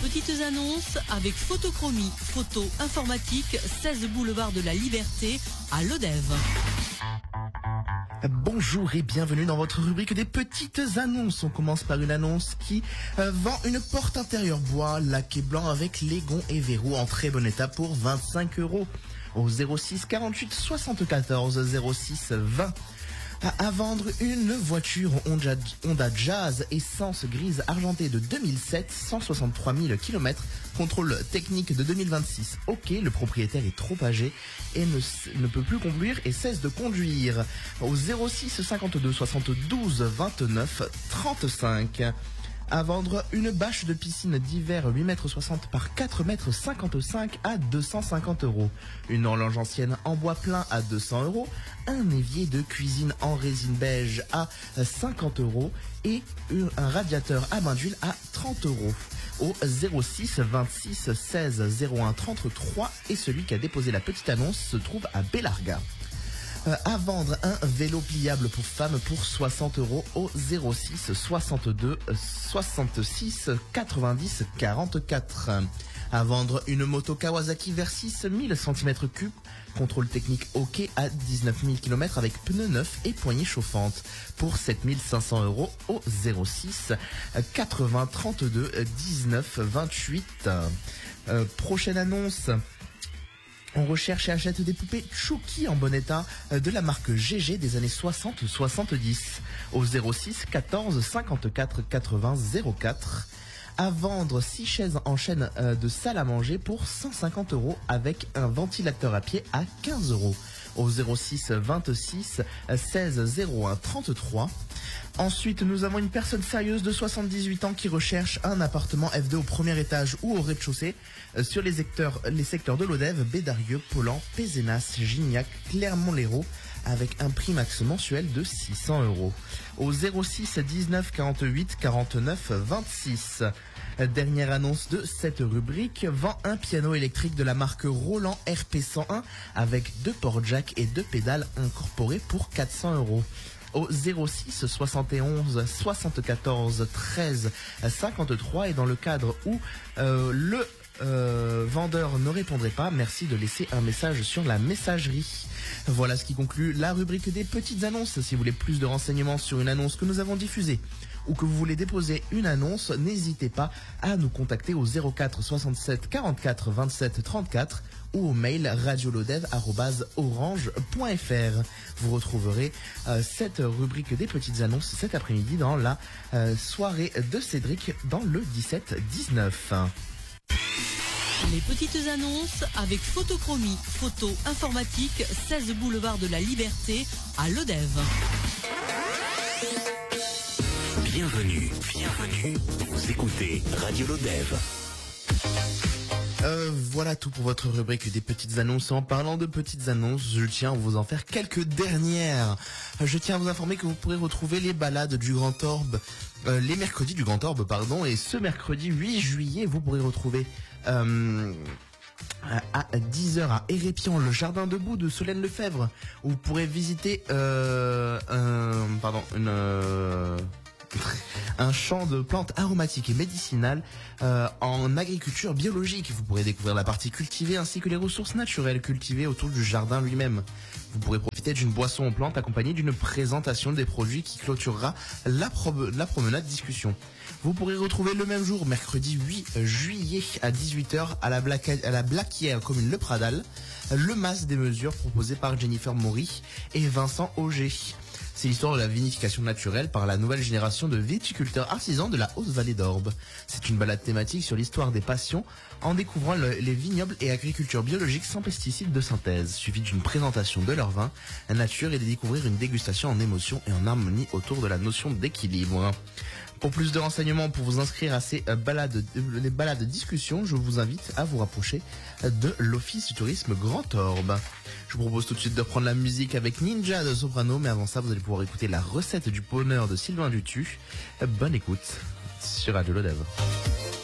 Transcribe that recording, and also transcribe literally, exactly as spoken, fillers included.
petites annonces avec Photochromie, photo informatique, seize boulevard de la Liberté à Lodève. Bonjour et bienvenue dans votre rubrique des petites annonces. On commence par une annonce qui euh, vend une porte intérieure bois laqué blanc avec les gonds et verrous en très bon état pour vingt-cinq euros au zéro six quarante-huit soixante-quatorze zéro six vingt. À, à vendre une voiture Honda, Honda Jazz essence grise argentée de deux mille sept, cent soixante-trois mille kilomètres, contrôle technique de deux mille vingt-six. Ok, le propriétaire est trop âgé et ne, ne peut plus conduire et cesse de conduire. Au zéro six cinquante-deux soixante-douze vingt-neuf trente-cinq. À vendre une bâche de piscine d'hiver huit mètres soixante par quatre mètres cinquante-cinq à deux cent cinquante euros. Une horloge ancienne en bois plein à deux cents euros. Un évier de cuisine en résine beige à cinquante euros. Et un radiateur à bain d'huile à trente euros. Au zéro six vingt-six seize zéro un trente-trois. Et celui qui a déposé la petite annonce se trouve à Bellarga. Euh, à vendre un vélo pliable pour femmes pour soixante euros au zéro six soixante-deux soixante-six quatre-vingt-dix quarante-quatre. À vendre une moto Kawasaki Versys mille centimètres cubes, contrôle technique OK à dix-neuf mille kilomètres avec pneus neufs et poignées chauffantes pour sept mille cinq cents euros au zéro six quatre-vingts trente-deux dix-neuf vingt-huit. Euh, prochaine annonce. On recherche et achète des poupées Chucky en bon état de la marque G G des années soixante soixante-dix au zéro six quatorze cinquante-quatre quatre-vingts zéro quatre. À vendre six chaises en chaîne de salle à manger pour cent cinquante euros avec un ventilateur à pied à quinze euros au zéro six vingt-six seize zéro un trente-trois. Ensuite, nous avons une personne sérieuse de soixante-dix-huit ans qui recherche un appartement F deux au premier étage ou au rez-de-chaussée euh, sur les secteurs, les secteurs de Lodève, Bédarieux, Pollan, Pézenas, Gignac, Clermont-Lérault avec un prix max mensuel de six cents euros. Au zéro six dix-neuf quarante-huit quarante-neuf vingt-six. Dernière annonce de cette rubrique, vend un piano électrique de la marque Roland R P cent un avec deux ports jack et deux pédales incorporées pour quatre cents euros. Au zéro six soixante et onze soixante-quatorze treize cinquante-trois et dans le cadre où euh, le euh, vendeur ne répondrait pas, merci de laisser un message sur la messagerie. Voilà ce qui conclut la rubrique des petites annonces. Si vous voulez plus de renseignements sur une annonce que nous avons diffusée ou que vous voulez déposer une annonce, n'hésitez pas à nous contacter au zéro quatre soixante-sept quarante-quatre vingt-sept trente-quatre ou au mail radiolodève arobase orange point f r. Vous retrouverez euh, cette rubrique des petites annonces cet après-midi dans la euh, soirée de Cédric dans le dix-sept dix-neuf. Les petites annonces avec Photochromie, photo informatique, seize boulevard de la Liberté à Lodève. Bienvenue, bienvenue, vous écoutez Radio Lodève. Euh, voilà tout pour votre rubrique des petites annonces. En parlant de petites annonces, je tiens à vous en faire quelques dernières. Je tiens à vous informer que vous pourrez retrouver les balades du Grand Orbe, euh, les mercredis du Grand Orbe, pardon, et ce mercredi huit juillet, vous pourrez retrouver euh, à dix heures à Hérépian, le jardin debout de Solène Lefebvre, où vous pourrez visiter euh, un, pardon, une... Euh, un champ de plantes aromatiques et médicinales euh, en agriculture biologique. Vous pourrez découvrir la partie cultivée ainsi que les ressources naturelles cultivées autour du jardin lui-même. Vous pourrez profiter d'une boisson aux plantes accompagnée d'une présentation des produits qui clôturera la, pro- la promenade discussion. Vous pourrez retrouver le même jour, mercredi huit juillet à dix-huit heures à la, Blaca- à la Blaquière commune Le Pradal, le mas des mesures proposé par Jennifer Maury et Vincent Auger. C'est l'histoire de la vinification naturelle par la nouvelle génération de viticulteurs artisans de la Haute-Vallée d'Orbe. C'est une balade thématique sur l'histoire des passions en découvrant le, les vignobles et agriculture biologique sans pesticides de synthèse. Suivi d'une présentation de leur vin, la nature et de découvrir une dégustation en émotion et en harmonie autour de la notion d'équilibre. Pour plus de renseignements, pour vous inscrire à ces balades, les balades discussions, je vous invite à vous rapprocher de l'Office du tourisme Grand Orbe. Je vous propose tout de suite de reprendre la musique avec Ninja de Soprano, mais avant ça, vous allez pouvoir écouter la recette du bonheur de Sylvain Dutu. Bonne écoute sur Radio Lodève.